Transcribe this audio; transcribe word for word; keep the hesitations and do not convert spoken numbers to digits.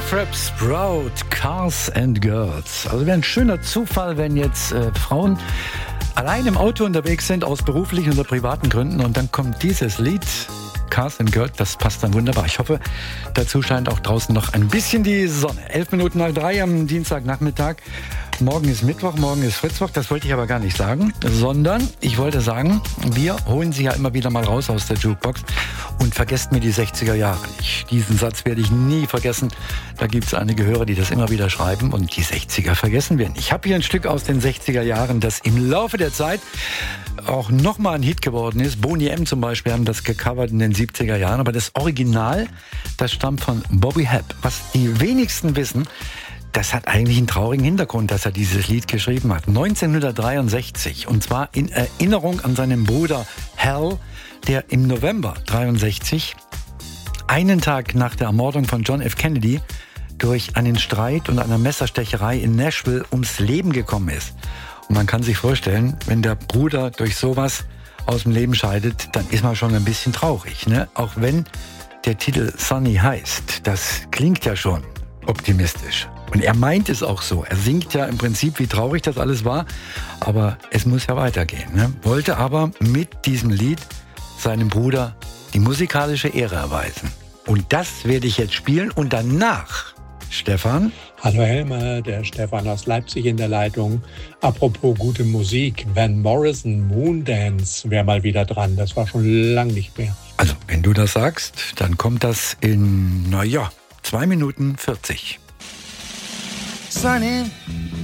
Frap Sprout, Cars and Girls. Also wäre ein schöner Zufall, wenn jetzt äh, Frauen allein im Auto unterwegs sind, aus beruflichen oder privaten Gründen, und dann kommt dieses Lied, Cars and Girls, das passt dann wunderbar. Ich hoffe, dazu scheint auch draußen noch ein bisschen die Sonne. Elf Minuten nach drei am Dienstagnachmittag. Morgen ist Mittwoch, morgen ist Fritzwoch. Das wollte ich aber gar nicht sagen, sondern ich wollte sagen, wir holen sie ja immer wieder mal raus aus der Jukebox und vergesst mir die sechziger Jahre nicht. Diesen Satz werde ich nie vergessen. Da gibt es einige Hörer, die das immer wieder schreiben, und die sechziger vergessen wir nicht. Ich habe hier ein Stück aus den sechziger Jahren, das im Laufe der Zeit auch nochmal ein Hit geworden ist. Boney M. zum Beispiel haben das gecovert in den siebziger Jahren, aber das Original, das stammt von Bobby Hebb. Was die wenigsten wissen, das hat eigentlich einen traurigen Hintergrund, dass er dieses Lied geschrieben hat. neunzehnhundertdreiundsechzig, und zwar in Erinnerung an seinen Bruder Hal, der im November dreiundsechzig, einen Tag nach der Ermordung von John F. Kennedy, durch einen Streit und eine Messerstecherei in Nashville ums Leben gekommen ist. Und man kann sich vorstellen, wenn der Bruder durch sowas aus dem Leben scheidet, dann ist man schon ein bisschen traurig, ne? Auch wenn der Titel Sunny heißt, das klingt ja schon optimistisch. Und er meint es auch so. Er singt ja im Prinzip, wie traurig das alles war, aber es muss ja weitergehen, ne? Wollte aber mit diesem Lied seinem Bruder die musikalische Ehre erweisen. Und das werde ich jetzt spielen, und danach, Stefan. Hallo Helmer, der Stefan aus Leipzig in der Leitung. Apropos gute Musik, Van Morrison, Moondance wäre mal wieder dran. Das war schon lang nicht mehr. Also, wenn du das sagst, dann kommt das in, naja, zwei Minuten vierzig. Sunny,